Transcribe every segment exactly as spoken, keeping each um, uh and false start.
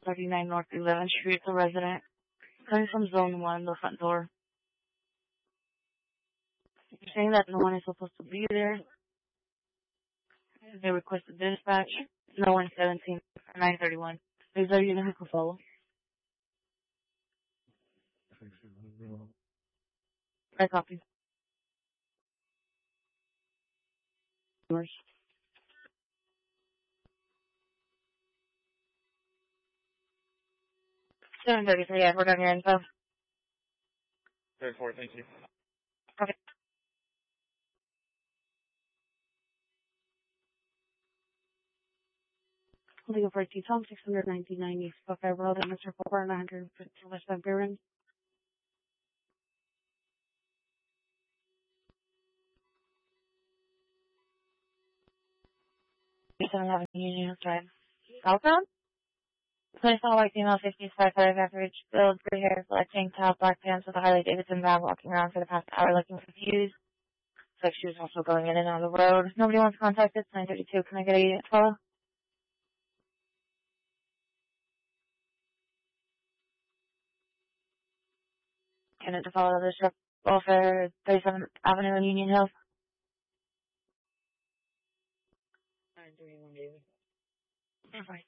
thirty-nine North eleventh Street, the resident. Coming from zone one, the front door. You're saying that no one is supposed to be there. They requested dispatch. No one seventeen nine thirty-one. Is there a unit who can follow? I copy. seven thirty-three, yeah, we're done your info. Very forward, thank you. Okay. Legal for T Tom, six hundred ninety-nine East Buckeye Road, at Mister Four, nine hundred fifty West Van Buren. seven eleven Union Drive. Southbound? Place on white female, fifty-five, average build, gray hair, black tank top, black pants with a Harley Davidson bag, walking around for the past hour looking confused. Looks like she was also going in and out of the road. Nobody wants contacted. nine thirty-two, can I get a unit to follow? Unit to follow the truck welfare, thirty-seventh Avenue in Union Hills. nine thirty-one, David. Okay.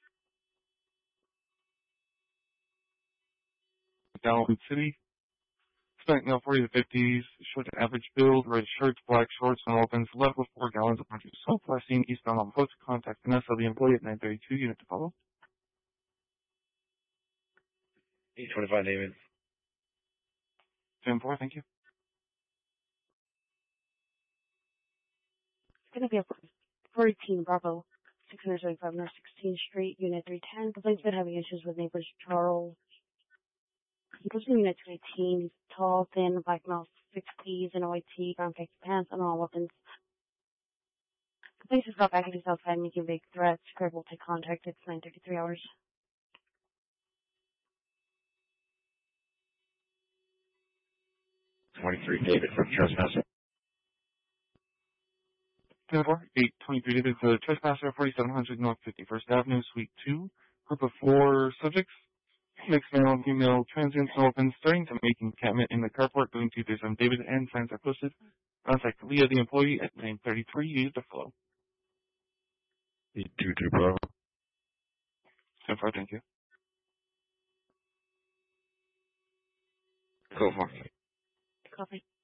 Dalton City. Spent now forty to fifties, short to average build, red shirts, black shorts, and opens, left with four gallons of country soap, last seen eastbound on post. Contact Vanessa, the employee at nine thirty-two, unit to follow. eight twenty-five, David. ten four, thank you. It's going to be a fourteen Bravo, six seventy-five North sixteenth Street, Unit three ten. Complaint's been having issues with neighbors Charles. He goes to Unit two eighteen. He's tall, thin, black mouth, sixties, and a white tee, brown khaki pants, and all weapons. Complaint has got back at his outside making big threats. Greg will take contact. It's nine thirty-three hours. twenty-three, David, from trespasser. ten four, eight twenty-three, David, the trespasser, forty-seven hundred North fifty-first Avenue, Suite two. Group of four subjects. Mixed male and female, transient opens, starting to make encampment in the carport, going to this on David, and signs are posted. Contact Leah, the employee, at nine thirty-three, use the flow. eight two two, Bravo. ten four, thank you. Go for Copy.